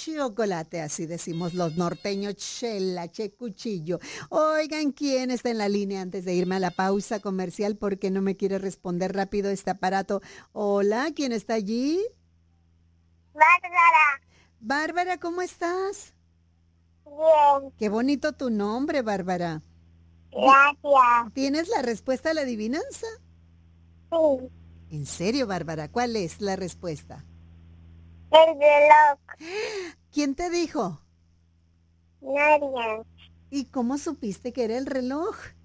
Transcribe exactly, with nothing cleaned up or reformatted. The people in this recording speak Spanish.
chocolate, así decimos los norteños, chela, che cuchillo. Oigan, ¿quién está en la línea antes de irme a la pausa comercial? Porque no me quiere responder rápido este aparato. Hola, ¿quién está allí? Bárbara, Bárbara, ¿cómo estás? bien, Qué bonito tu nombre, Bárbara. Di- gracias. ¿Tienes la respuesta a la adivinanza? Sí, ¿En serio, Bárbara? ¿Cuál es la respuesta? el reloj, ¿Quién te dijo? Nadia. ¿Y cómo supiste que era el reloj?